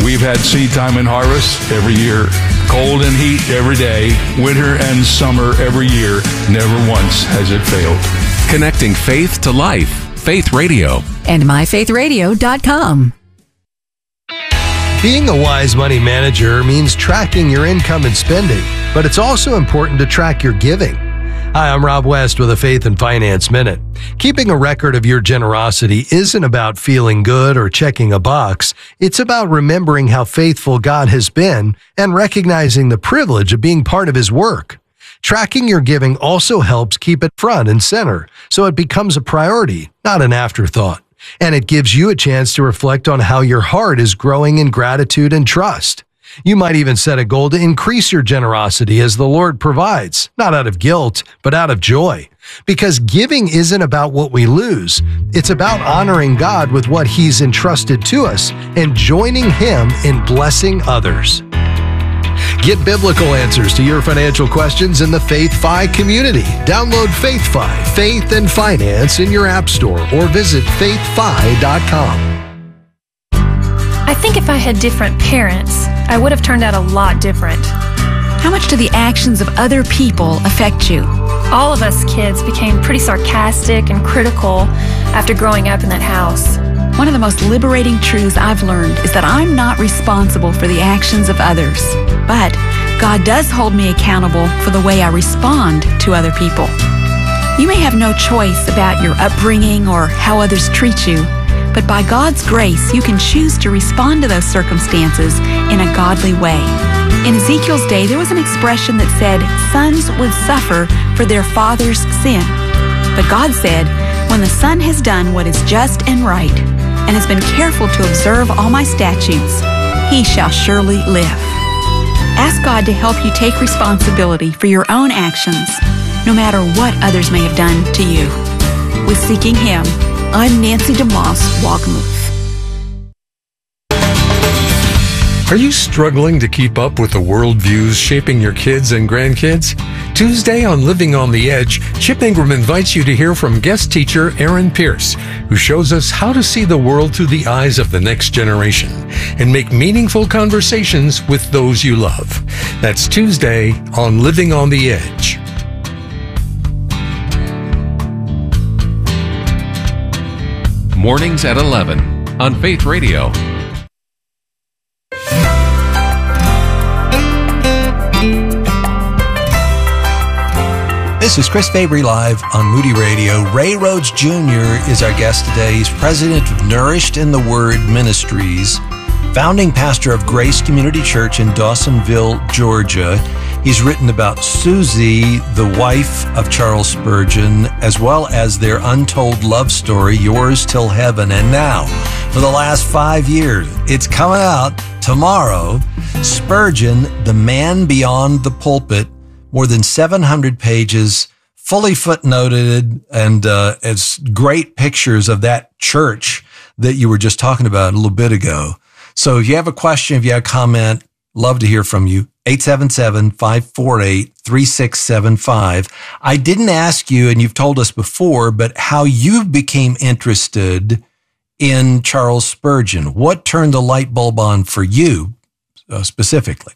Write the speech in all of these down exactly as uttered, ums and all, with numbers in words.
We've had seed time and harvest every year, cold and heat every day, winter and summer every year. Never once has it failed. Connecting faith to life. Faith Radio. And my faith radio dot com. Being a wise money manager means tracking your income and spending, but it's also important to track your giving. Hi, I'm Rob West with a Faith and Finance Minute. Keeping a record of your generosity isn't about feeling good or checking a box. It's about remembering how faithful God has been and recognizing the privilege of being part of His work. Tracking your giving also helps keep it front and center, so it becomes a priority, not an afterthought. And it gives you a chance to reflect on how your heart is growing in gratitude and trust. You might even set a goal to increase your generosity as the Lord provides, not out of guilt, but out of joy. Because giving isn't about what we lose. It's about honoring God with what He's entrusted to us and joining Him in blessing others. Get biblical answers to your financial questions in the FaithFi community. Download FaithFi, Faith and Finance in your app store or visit faith fi dot com. I think if I had different parents, I would have turned out a lot different. How much do the actions of other people affect you? All of us kids became pretty sarcastic and critical after growing up in that house. One of the most liberating truths I've learned is that I'm not responsible for the actions of others, but God does hold me accountable for the way I respond to other people. You may have no choice about your upbringing or how others treat you, but by God's grace, you can choose to respond to those circumstances in a godly way. In Ezekiel's day, there was an expression that said, sons would suffer for their father's sin. But God said, when the son has done what is just and right, and has been careful to observe all my statutes, he shall surely live. Ask God to help you take responsibility for your own actions, no matter what others may have done to you. With Seeking Him, I'm Nancy DeMoss Wogmuth. Are you struggling to keep up with the worldviews shaping your kids and grandkids? Tuesday on Living on the Edge, Chip Ingram invites you to hear from guest teacher Aaron Pierce, who shows us how to see the world through the eyes of the next generation and make meaningful conversations with those you love. That's Tuesday on Living on the Edge. Mornings at eleven on Faith Radio. This is Chris Fabry live on Moody Radio. Ray Rhodes Junior is our guest today. He's president of Nourished in the Word Ministries, founding pastor of Grace Community Church in Dawsonville, Georgia. He's written about Susie, the wife of Charles Spurgeon, as well as their untold love story, Yours Till Heaven. And now, for the last five years, it's coming out tomorrow, Spurgeon, The Man Beyond the Pulpit, more than seven hundred pages, fully footnoted, and uh, it's great pictures of that church that you were just talking about a little bit ago. So if you have a question, if you have a comment, love to hear from you. eight seven seven, five four eight, three six seven five. I didn't ask you, and you've told us before, but how you became interested in Charles Spurgeon. What turned the light bulb on for you uh, specifically?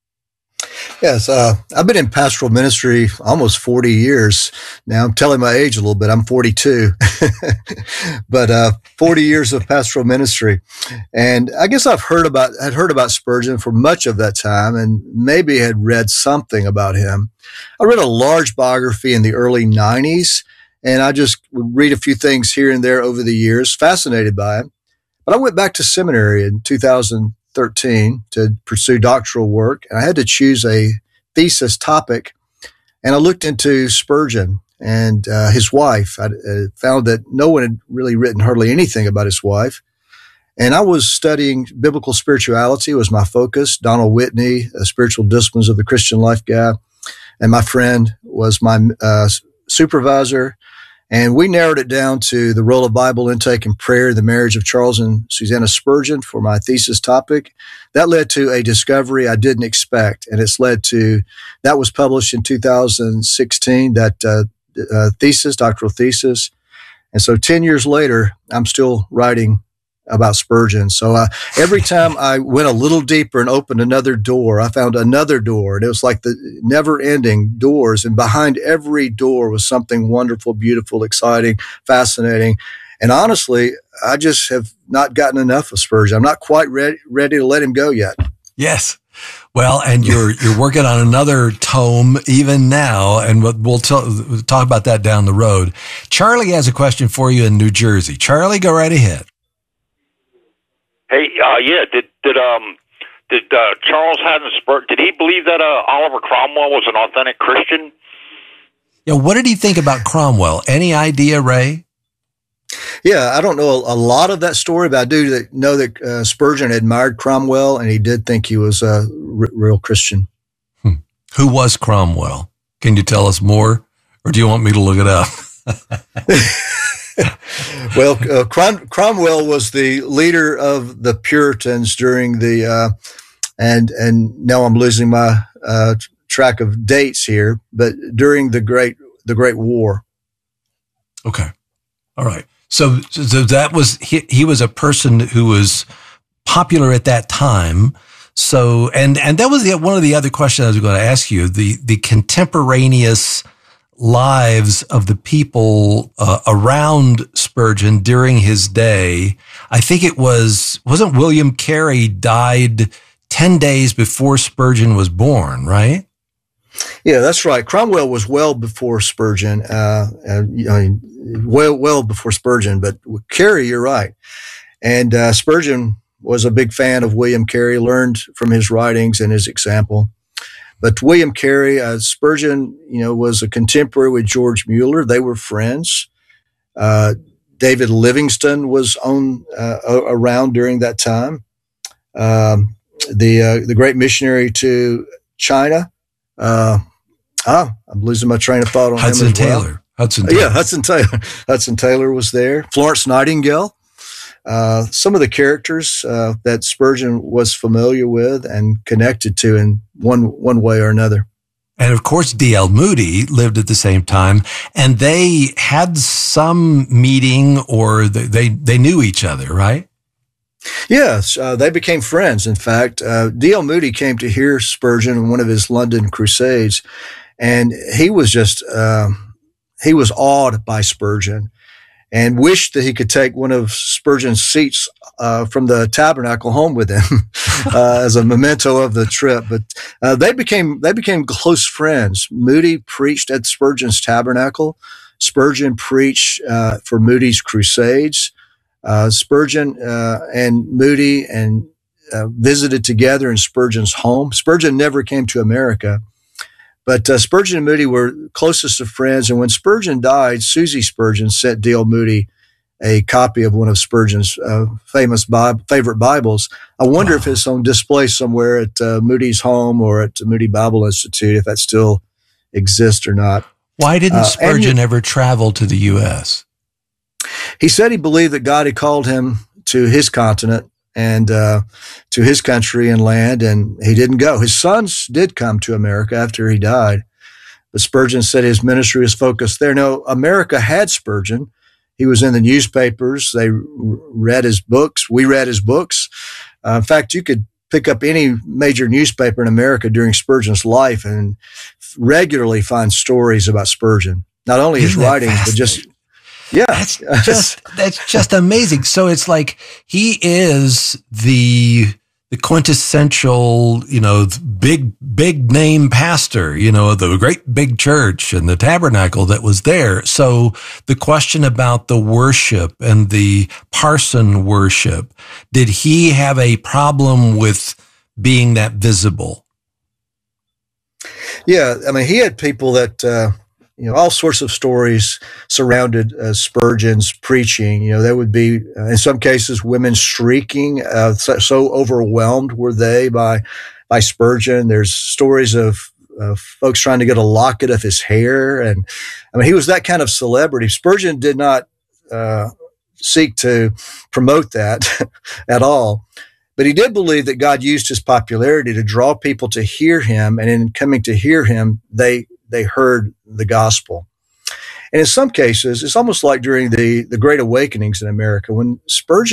Yes, uh, I've been in pastoral ministry almost forty years now. I'm telling my age a little bit. I'm forty-two, but uh, forty years of pastoral ministry. And I guess I've heard about, had heard about Spurgeon for much of that time and maybe had read something about him. I read a large biography in the early nineties, and I just would read a few things here and there over the years, fascinated by him. But I went back to seminary in two thousand thirteen to pursue doctoral work, and I had to choose a thesis topic, and I looked into Spurgeon and uh, his wife. I uh, found that no one had really written hardly anything about his wife, and I was studying biblical spirituality was my focus. Donald Whitney, a Spiritual Disciplines of the Christian Life guy, and my friend was my uh, supervisor. And we narrowed it down to the role of Bible intake and prayer, the marriage of Charles and Susanna Spurgeon for my thesis topic. That led to a discovery I didn't expect. And it's led to, that was published in two thousand sixteen, that uh, uh, thesis, doctoral thesis. And so ten years later, I'm still writing about Spurgeon. So uh, every time I went a little deeper and opened another door, I found another door. And it was like the never-ending doors. And behind every door was something wonderful, beautiful, exciting, fascinating. And honestly, I just have not gotten enough of Spurgeon. I'm not quite ready, ready to let him go yet. Yes. Well, and you're you're working on another tome even now, and we'll, we'll, t- we'll talk about that down the road. Charlie has a question for you in New Jersey. Charlie, go right ahead. Hey, uh, yeah, did did um did uh, Charles Haddon Spurgeon, did he believe that uh, Oliver Cromwell was an authentic Christian? Yeah, what did he think about Cromwell? Any idea, Ray? Yeah, I don't know a, a lot of that story, but I do know that uh, Spurgeon admired Cromwell, and he did think he was a r- real Christian. Hmm. Who was Cromwell? Can you tell us more, or do you want me to look it up? Well, uh, Crom- Cromwell was the leader of the Puritans during the, uh, and and now I'm losing my uh, track of dates here, but during the Great the Great War. Okay, all right. So, so that was he, he was a person who was popular at that time. So, and and that was the, one of the other questions I was going to ask you, the the contemporaneous lives of the people uh, around Spurgeon during his day. I think it was, wasn't William Carey died ten days before Spurgeon was born, right? Yeah, that's right. Cromwell was well before Spurgeon, uh, uh, you know, well, well before Spurgeon, but Carey, you're right. And uh, Spurgeon was a big fan of William Carey, learned from his writings and his example. But William Carey, uh, Spurgeon, you know, was a contemporary with George Mueller. They were friends. Uh, David Livingstone was on uh, around during that time. Um, the uh, the great missionary to China. Uh, ah, I'm losing my train of thought on Hudson him as well. Taylor. Hudson Taylor. Yeah, Hudson Taylor. Hudson Taylor was there. Florence Nightingale. Uh, some of the characters uh, that Spurgeon was familiar with and connected to in one one way or another. And of course, D L Moody lived at the same time, and they had some meeting, or they they knew each other, right? Yes, uh, they became friends. In fact, uh, D L Moody came to hear Spurgeon in one of his London crusades, and he was just uh, he was awed by Spurgeon, and wished that he could take one of Spurgeon's seats uh, from the tabernacle home with him uh, as a memento of the trip. But uh, they became they became close friends. Moody preached at Spurgeon's tabernacle. Spurgeon preached uh, for Moody's crusades. Uh, Spurgeon uh, and Moody and uh, visited together in Spurgeon's home. Spurgeon never came to America, but uh, Spurgeon and Moody were closest of friends. And when Spurgeon died, Susie Spurgeon sent D L Moody a copy of one of Spurgeon's uh, famous Bible, favorite Bibles. I wonder wow. if it's on display somewhere at uh, Moody's home or at Moody Bible Institute, if that still exists or not. Why didn't Spurgeon uh, ever travel to the U S? He said he believed that God had called him to his continent and uh, to his country and land, and he didn't go. His sons did come to America after he died, but Spurgeon said his ministry was focused there. No, America had Spurgeon. He was in the newspapers. They read his books. We read his books. Uh, in fact, you could pick up any major newspaper in America during Spurgeon's life and regularly find stories about Spurgeon. Not only his writings, but just... Yeah, that's just that's just amazing. So it's like he is the the quintessential, you know, big big name pastor, you know, the great big church and the tabernacle that was there. So the question about the worship and the parson worship, did he have a problem with being that visible? Yeah, I mean, he had people that. Uh, You know, all sorts of stories surrounded uh, Spurgeon's preaching. You know, there would be, uh, in some cases, women shrieking. Uh, so, so overwhelmed were they by by Spurgeon. There's stories of uh, folks trying to get a locket of his hair, and I mean, he was that kind of celebrity. Spurgeon did not uh, seek to promote that at all, but he did believe that God used his popularity to draw people to hear him, and in coming to hear him, they. they heard the gospel. And in some cases, it's almost like during the, the Great Awakenings in America, when Spurgeon's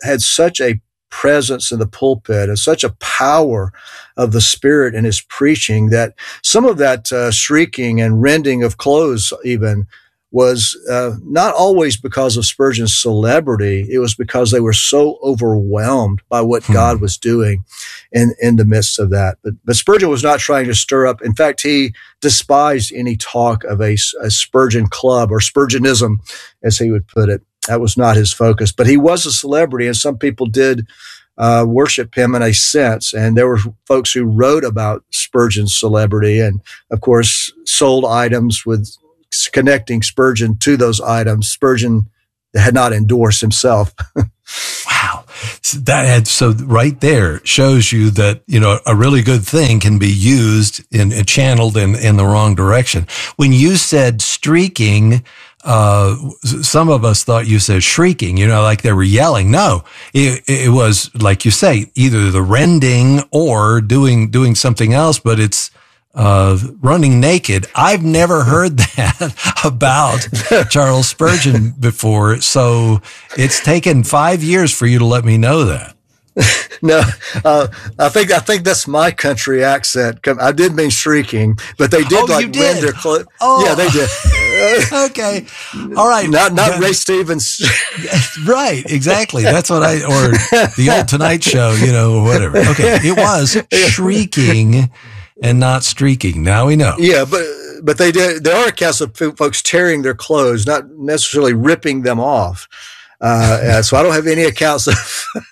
had such a presence in the pulpit and such a power of the Spirit in his preaching that some of that uh, shrieking and rending of clothes even was uh, not always because of Spurgeon's celebrity. It was because they were so overwhelmed by what hmm. God was doing in, in the midst of that. But, but Spurgeon was not trying to stir up. In fact, he despised any talk of a, a Spurgeon club or Spurgeonism, as he would put it. That was not his focus. But he was a celebrity, and some people did uh, worship him in a sense. And there were folks who wrote about Spurgeon's celebrity and, of course, sold items with connecting Spurgeon to those items. Spurgeon had not endorsed himself. Wow. So that had, so right there shows you that, you know, a really good thing can be used and channeled in, in the wrong direction. When you said streaking, uh, some of us thought you said shrieking, you know, like they were yelling. No, it, it was, like you say, either the rending or doing, doing something else, but it's, Uh, running naked. I've never heard that about Charles Spurgeon before. So it's taken five years for you to let me know that. No, uh, I think, I think that's my country accent. I did mean shrieking, but they did oh, like you did? rend their clothes. Oh. Yeah, they did. Okay. All right. Not, not yeah. Ray Stevens. Right. Exactly. That's what I, or the old Tonight Show, you know, or whatever. Okay. It was shrieking and not streaking. Now we know. Yeah, but but they did. There are accounts of folks tearing their clothes, not necessarily ripping them off. Uh, so I don't have any accounts of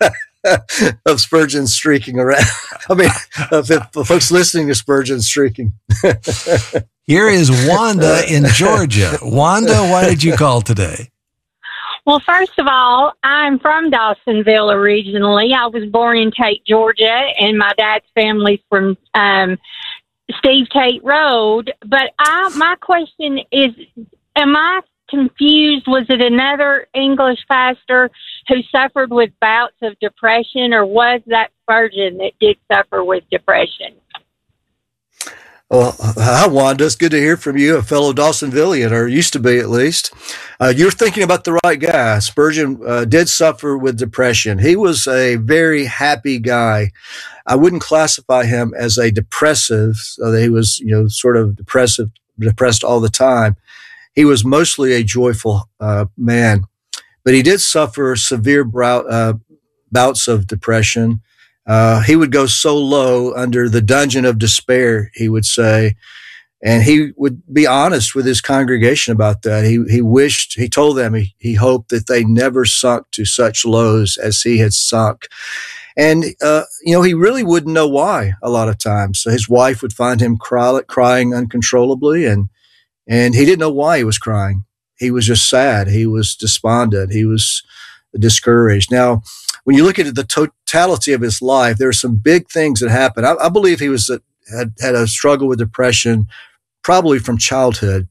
of Spurgeon streaking around. I mean, of, of folks listening to Spurgeon streaking. Here is Wanda in Georgia. Wanda, why did you call today? Well, first of all, I'm from Dawsonville originally. I was born in Tate, Georgia, and my dad's family's from um, Steve Tate Road. But I, my question is, am I confused? Was it another English pastor who suffered with bouts of depression, or was that Spurgeon that did suffer with depression? Well, hi, Wanda. It's good to hear from you, a fellow Dawsonvillian, or used to be at least. Uh, you're thinking about the right guy. Spurgeon uh, did suffer with depression. He was a very happy guy. I wouldn't classify him as a depressive, so that he was, you know, sort of depressive, depressed all the time. He was mostly a joyful uh, man, but he did suffer severe brow, uh, bouts of depression. Uh, he would go so low under the dungeon of despair, he would say, and he would be honest with his congregation about that. He he wished, he told them he, he hoped that they never sunk to such lows as he had sunk. And, uh, you know, he really wouldn't know why a lot of times. So his wife would find him cry, crying uncontrollably, and and he didn't know why he was crying. He was just sad. He was despondent. He was discouraged. Now, when you look at the totality of his life, there are some big things that happened. I, I believe he was a, had, had a struggle with depression, probably from childhood.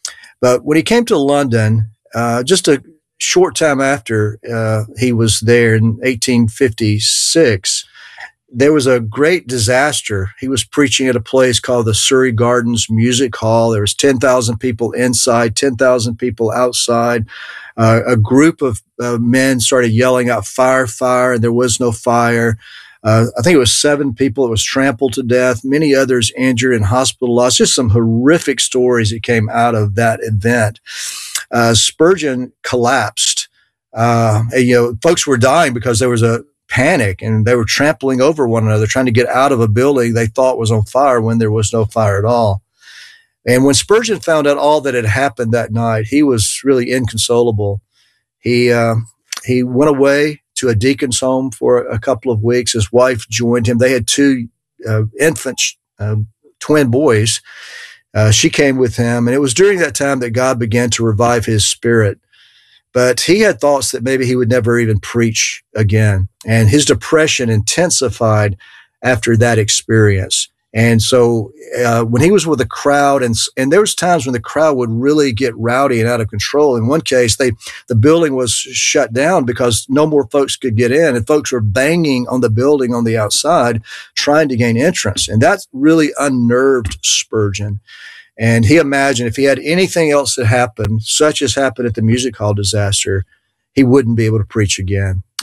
But when he came to London, uh, just a short time after uh, he was there in eighteen fifty-six, there was a great disaster. He was preaching at a place called the Surrey Gardens Music Hall. There was ten thousand people inside, ten thousand people outside. Uh, a group of uh, men started yelling out, "Fire, fire," and there was no fire. Uh, I think it was seven people that was trampled to death, many others injured and hospitalized. Just some horrific stories that came out of that event. Uh, Spurgeon collapsed. Uh, and, you know, folks were dying because there was a panic and they were trampling over one another, trying to get out of a building they thought was on fire when there was no fire at all. And when Spurgeon found out all that had happened that night, he was really inconsolable. He uh, he went away to a deacon's home for a couple of weeks. His wife joined him. They had two uh, infant uh, twin boys. Uh, she came with him, and it was during that time that God began to revive his spirit. But he had thoughts that maybe he would never even preach again. And his depression intensified after that experience. And so uh, when he was with a crowd, and and there was times when the crowd would really get rowdy and out of control. In one case, they the building was shut down because no more folks could get in, and folks were banging on the building on the outside trying to gain entrance. And that really unnerved Spurgeon. And he imagined if he had anything else that happened, such as happened at the music hall disaster, he wouldn't be able to preach again.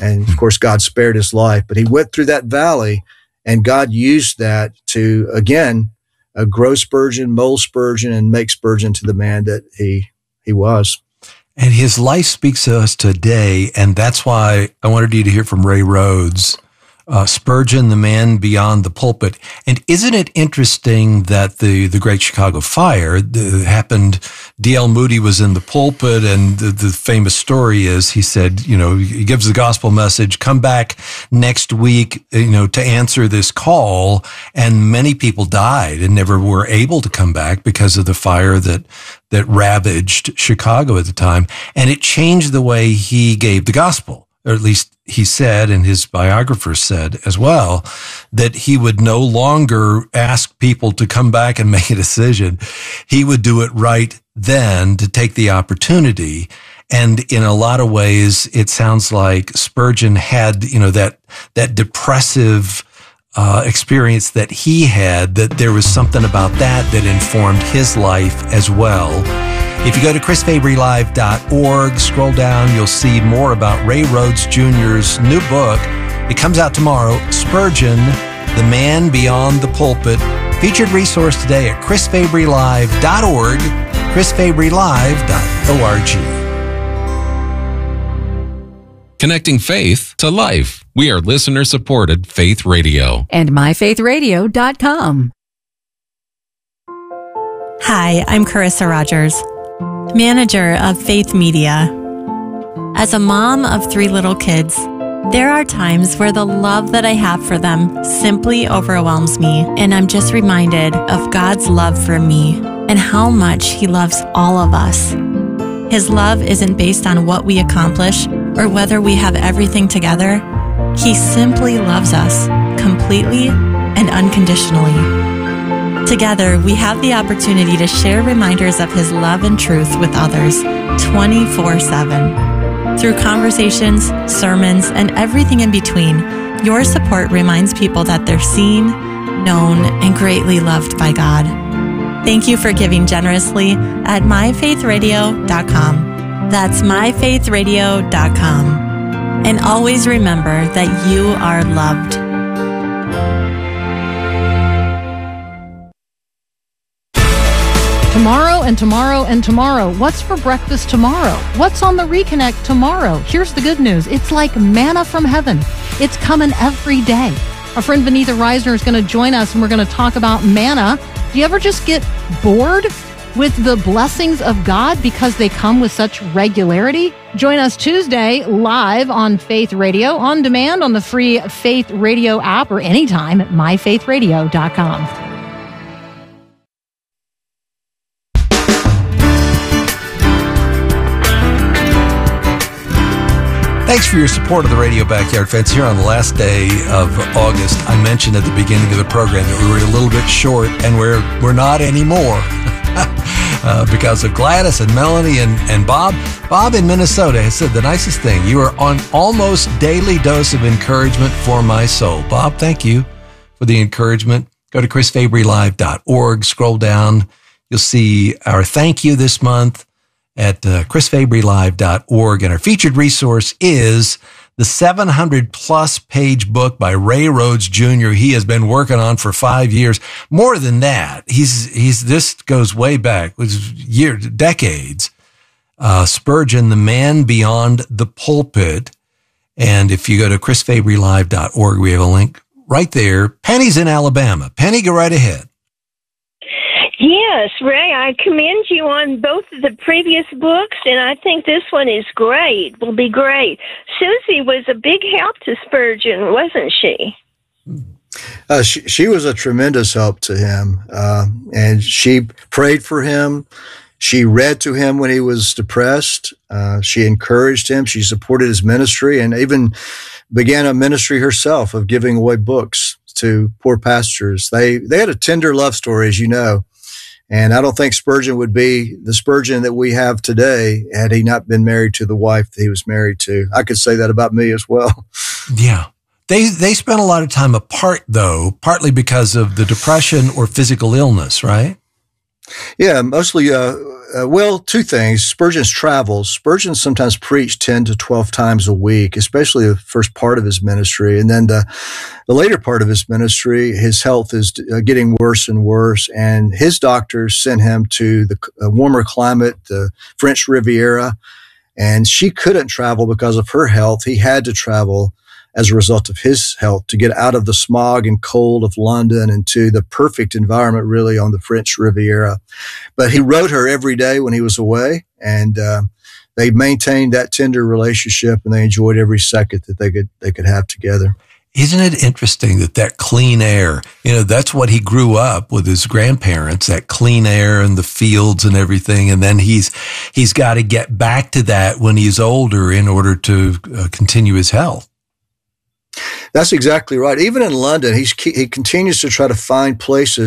And of course, God spared his life, but he went through that valley, and God used that to, again, uh, grow Spurgeon, mold Spurgeon, and make Spurgeon to the man that he he was. And his life speaks to us today, and that's why I wanted you to hear from Ray Rhodes, uh, Spurgeon, the man beyond the pulpit. And isn't it interesting that the, the Great Chicago Fire the, happened, D L Moody was in the pulpit, and the, the famous story is he said, you know, he gives the gospel message, come back next week, you know, to answer this call. And many people died and never were able to come back because of the fire that that ravaged Chicago at the time. And it changed the way he gave the gospel, or at least he said, and his biographers said as well, that he would no longer ask people to come back and make a decision. He would do it right then to take the opportunity. And in a lot of ways, it sounds like Spurgeon had, you know, that, that depressive Uh, experience that he had, that there was something about that that informed his life as well. If you go to chris fabry live dot org, scroll down, you'll see more about Ray Rhodes Junior's new book. It comes out tomorrow, Spurgeon, The Man Beyond the Pulpit. Featured resource today at chris fabry live dot org, chris fabry live dot org. Connecting faith to life. We are listener-supported Faith Radio. And my faith radio dot com. Hi, I'm Carissa Rogers, manager of Faith Media. As a mom of three little kids, there are times where the love that I have for them simply overwhelms me, and I'm just reminded of God's love for me and how much He loves all of us. His love isn't based on what we accomplish or whether we have everything together. He simply loves us completely and unconditionally. Together, we have the opportunity to share reminders of His love and truth with others twenty-four seven. Through conversations, sermons, and everything in between, your support reminds people that they're seen, known, and greatly loved by God. Thank you for giving generously at my faith radio dot com. That's my faith radio dot com. And always remember that you are loved. Tomorrow and tomorrow and tomorrow. What's for breakfast tomorrow? What's on the Reconnect tomorrow? Here's the good news. It's like manna from heaven. It's coming every day. Our friend Vanitha Reisner is going to join us, and we're going to talk about manna. Do you ever just get bored with the blessings of God because they come with such regularity? Join us Tuesday live on Faith Radio, on demand on the free Faith Radio app, or anytime at my faith radio dot com. Thanks for your support of the Radio Backyard Fence here on the last day of August. I mentioned at the beginning of the program that we were a little bit short, and we're we're not anymore uh, because of Gladys and Melanie and, and Bob. Bob in Minnesota has said the nicest thing. You are on almost daily dose of encouragement for my soul. Bob, thank you for the encouragement. Go to chris fabry live dot org. Scroll down. You'll see our thank you this month at uh, chris fabry live dot org. And our featured resource is the seven hundred plus page book by Ray Rhodes Junior He has been working on for five years. More than that, he's, he's, this goes way back, was years, decades. Uh, Spurgeon, The Man Beyond the Pulpit. And if you go to chris fabry live dot org, we have a link right there. Penny's in Alabama. Penny, go right ahead. Yes, Ray, I commend you on both of the previous books, and I think this one is great, will be great. Susie was a big help to Spurgeon, wasn't she? Uh, she, she was a tremendous help to him, uh, and she prayed for him. She read to him when he was depressed. Uh, she encouraged him. She supported his ministry, and even began a ministry herself of giving away books to poor pastors. They they had a tender love story, as you know. And I don't think Spurgeon would be the Spurgeon that we have today had he not been married to the wife that he was married to. I could say that about me as well. Yeah. They they spent a lot of time apart, though, partly because of the depression or physical illness, right? Yeah, mostly uh, uh, well, two things. Spurgeon's travels. Spurgeon sometimes preached ten to twelve times a week, especially the first part of his ministry. And then the, the later part of his ministry, his health is uh, getting worse and worse. And his doctors sent him to the uh, warmer climate, the French Riviera. And she couldn't travel because of her health. He had to travel as a result of his health to get out of the smog and cold of London and to the perfect environment really on the French Riviera. But he wrote her every day when he was away, and uh, they maintained that tender relationship, and they enjoyed every second that they could they could have together. Isn't it interesting that that clean air, you know, that's what he grew up with his grandparents, that clean air and the fields and everything. And then he's, he's got to get back to that when he's older in order to uh, continue his health. That's exactly right. Even in London, he's, he continues to try to find places